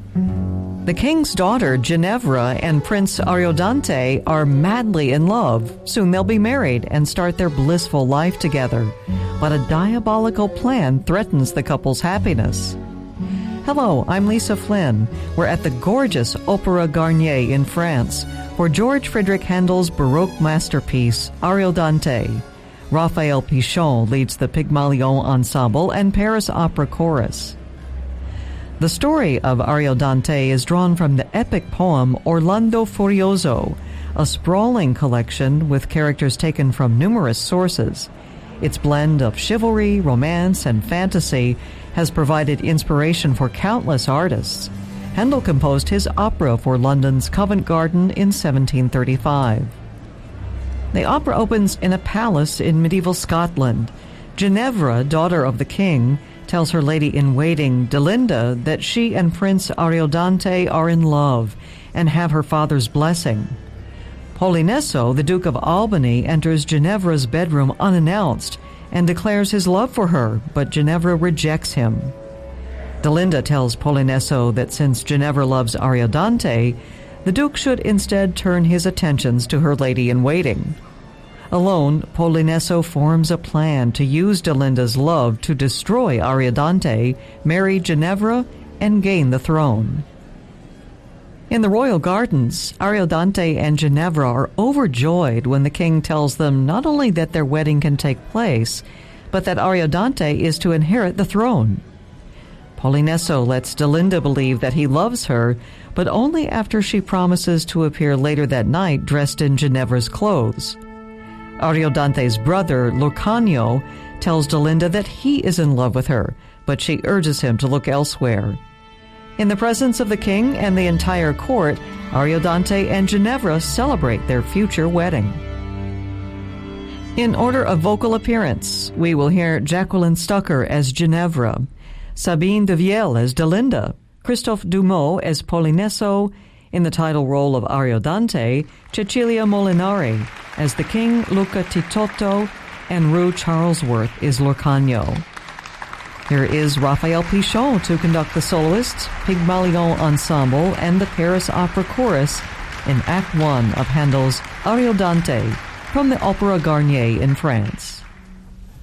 The king's daughter, Ginevra, and Prince Ariodante are madly in love. Soon they'll be married and start their blissful life together. But a diabolical plan threatens the couple's happiness. Hello, I'm Lisa Flynn. We're at the gorgeous Opéra Garnier in France for George Friedrich Handel's Baroque masterpiece, Ariodante. Raphael Pichon leads the Pygmalion Ensemble and Paris Opera Chorus. The story of Ariodante is drawn from the epic poem Orlando Furioso, a sprawling collection with characters taken from numerous sources. Its blend of chivalry, romance, and fantasy has provided inspiration for countless artists. Handel composed his opera for London's Covent Garden in 1735. The opera opens in a palace in medieval Scotland. Ginevra, daughter of the king, tells her lady-in-waiting, Delinda, that she and Prince Ariodante are in love and have her father's blessing. Polinesso, the Duke of Albany, enters Ginevra's bedroom unannounced and declares his love for her, but Ginevra rejects him. Delinda tells Polinesso that since Ginevra loves Ariodante, the Duke should instead turn his attentions to her lady-in-waiting. Alone, Polinesso forms a plan to use Delinda's love to destroy Ariodante, marry Ginevra, and gain the throne. In the royal gardens, Ariodante and Ginevra are overjoyed when the king tells them not only that their wedding can take place, but that Ariodante is to inherit the throne. Polinesso lets Delinda believe that he loves her, but only after she promises to appear later that night dressed in Ginevra's clothes. Ariodante's brother, Lurcanio, tells Delinda that he is in love with her, but she urges him to look elsewhere. In the presence of the king and the entire court, Ariodante and Ginevra celebrate their future wedding. In order of vocal appearance, we will hear Jacqueline Stucker as Ginevra, Sabine de Viel as Delinda, Christophe Dumont as Polinesso, in the title role of Ariodante, Cecilia Molinari as the king, Luca Titotto, and Rue Charlesworth is Lurcanio. Here is Raphael Pichon to conduct the soloists, Pygmalion Ensemble, and the Paris Opera Chorus in Act 1 of Handel's Ariodante from the Opéra Garnier in France.